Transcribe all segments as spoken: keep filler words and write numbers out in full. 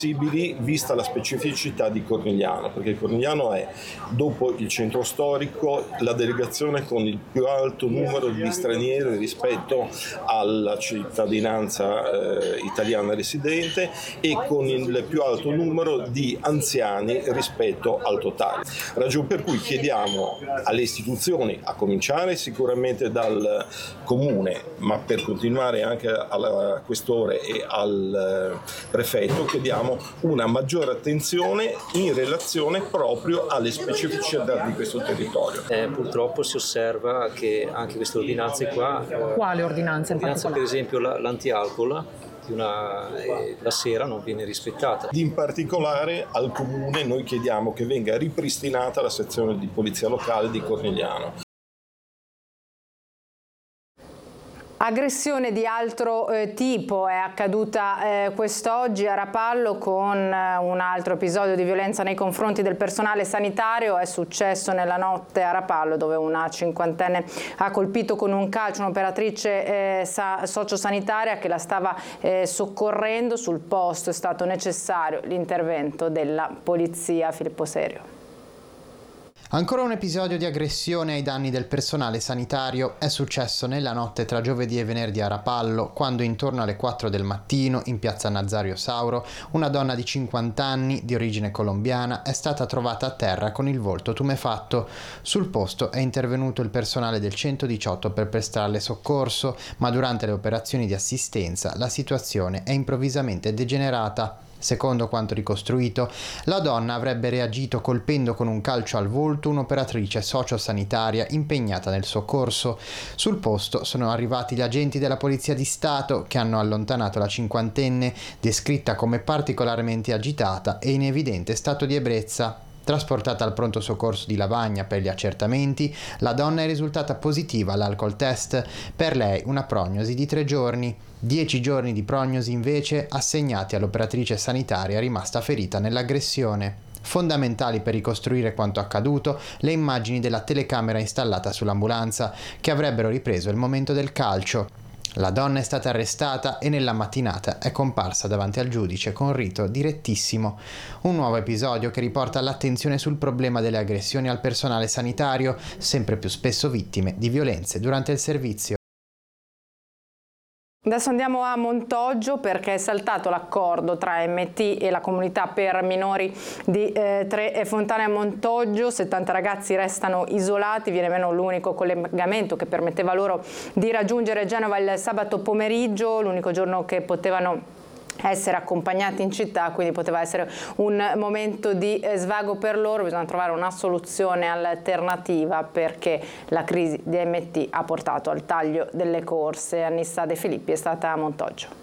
vista la specificità di Cornigliano, perché Cornigliano è, dopo il centro storico, la delegazione con il più alto numero di stranieri rispetto alla cittadinanza eh, italiana residente e con il più alto numero di anziani rispetto al totale. Ragione per cui chiediamo alle istituzioni, a cominciare sicuramente dal Comune, ma per continuare anche al Questore e al Prefetto, chiediamo una maggiore attenzione in relazione proprio alle specificità di questo territorio. Eh, purtroppo si osserva che anche queste ordinanze qua... Quale ordinanza in ordinanza, particolare? Per esempio la, l'antialcol, una, eh, la sera non viene rispettata. In particolare al Comune noi chiediamo che venga ripristinata la sezione di polizia locale di Cornigliano. Aggressione di altro eh, tipo è accaduta eh, quest'oggi a Rapallo con eh, un altro episodio di violenza nei confronti del personale sanitario. È successo nella notte a Rapallo, dove una cinquantenne ha colpito con un calcio un'operatrice eh, sociosanitaria che la stava eh, soccorrendo. Sul posto è stato necessario l'intervento della polizia. Filippo Serio. Ancora un episodio di aggressione ai danni del personale sanitario è successo nella notte tra giovedì e venerdì a Rapallo, quando intorno alle quattro del mattino, in piazza Nazario Sauro, una donna di cinquanta anni, di origine colombiana, è stata trovata a terra con il volto tumefatto. Sul posto è intervenuto il personale del centodiciotto per prestarle soccorso, ma durante le operazioni di assistenza la situazione è improvvisamente degenerata. Secondo quanto ricostruito, la donna avrebbe reagito colpendo con un calcio al volto un'operatrice sociosanitaria impegnata nel soccorso. Sul posto sono arrivati gli agenti della Polizia di Stato che hanno allontanato la cinquantenne, descritta come particolarmente agitata e in evidente stato di ebbrezza. Trasportata al pronto soccorso di Lavagna per gli accertamenti, la donna è risultata positiva all'alcol test, per lei una prognosi di tre giorni. Dieci giorni di prognosi invece assegnati all'operatrice sanitaria rimasta ferita nell'aggressione. Fondamentali per ricostruire quanto accaduto le immagini della telecamera installata sull'ambulanza, che avrebbero ripreso il momento del calcio. La donna è stata arrestata e nella mattinata è comparsa davanti al giudice con rito direttissimo. Un nuovo episodio che riporta l'attenzione sul problema delle aggressioni al personale sanitario, sempre più spesso vittime di violenze durante il servizio. Adesso andiamo a Montoggio, perché è saltato l'accordo tra M T e la comunità per minori di eh, Tre Fontane a Montoggio. settanta ragazzi restano isolati, viene meno l'unico collegamento che permetteva loro di raggiungere Genova il sabato pomeriggio, l'unico giorno che potevano essere accompagnati in città, quindi poteva essere un momento di eh, svago per loro. Bisogna trovare una soluzione alternativa, perché la crisi di M T ha portato al taglio delle corse. Annissa De Filippi è stata a Montoggio.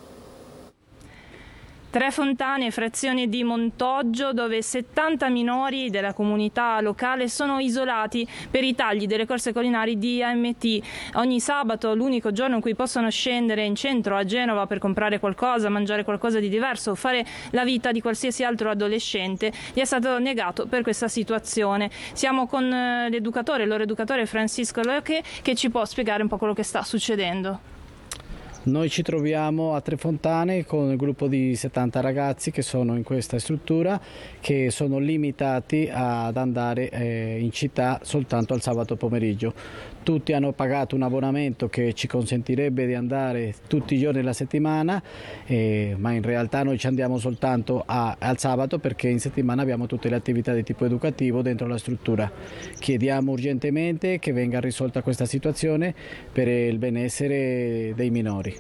Tre Fontane, frazione di Montoggio, dove settanta minori della comunità locale sono isolati per i tagli delle corse collinari di A M T. Ogni sabato, l'unico giorno in cui possono scendere in centro a Genova per comprare qualcosa, mangiare qualcosa di diverso o fare la vita di qualsiasi altro adolescente, gli è stato negato per questa situazione. Siamo con l'educatore, il loro educatore Francisco Loche, che ci può spiegare un po' quello che sta succedendo. Noi ci troviamo a Tre Fontane con il gruppo di settanta ragazzi che sono in questa struttura, che sono limitati ad andare eh, in città soltanto al sabato pomeriggio. Tutti hanno pagato un abbonamento che ci consentirebbe di andare tutti i giorni della settimana, eh, ma in realtà noi ci andiamo soltanto a, al sabato, perché in settimana abbiamo tutte le attività di tipo educativo dentro la struttura. Chiediamo urgentemente che venga risolta questa situazione per il benessere dei minori.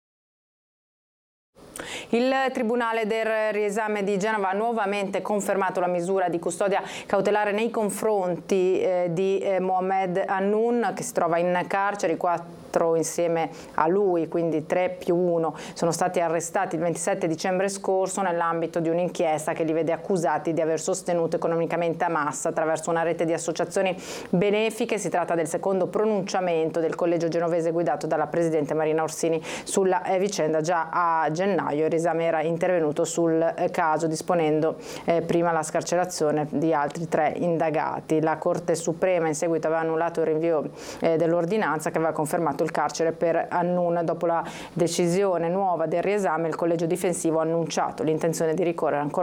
Il Tribunale del Riesame di Genova ha nuovamente confermato la misura di custodia cautelare nei confronti eh, di eh, Mohamed Hannoun, che si trova in carcere. I quattro insieme a lui, quindi tre più uno, sono stati arrestati il ventisette dicembre scorso nell'ambito di un'inchiesta che li vede accusati di aver sostenuto economicamente Hamas attraverso una rete di associazioni benefiche. Si tratta del secondo pronunciamento del collegio genovese guidato dalla presidente Marina Orsini sulla eh, vicenda. Già a gennaio il Riesame era intervenuto sul eh, caso, disponendo eh, prima la scarcerazione di altri tre indagati. La Corte Suprema in seguito aveva annullato il rinvio eh, dell'ordinanza, che aveva confermato il carcere per Annun. Dopo la decisione nuova del riesame, il collegio difensivo ha annunciato l'intenzione di ricorrere ancora